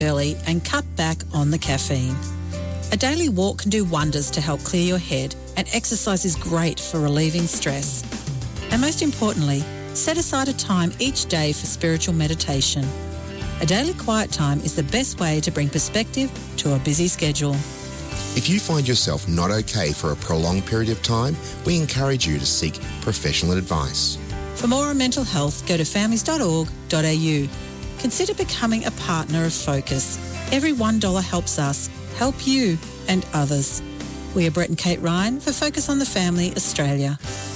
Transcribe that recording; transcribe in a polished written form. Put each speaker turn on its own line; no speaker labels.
early and cut back on the caffeine. A daily walk can do wonders to help clear your head, and exercise is great for relieving stress. And most importantly, set aside a time each day for spiritual meditation. A daily quiet time is the best way to bring perspective to a busy schedule.
If you find yourself not okay for a prolonged period of time, we encourage you to seek professional advice.
For more on mental health, go to families.org.au. Consider becoming a partner of Focus. Every $1 helps us help you and others. We are Brett and Kate Ryan for Focus on the Family Australia.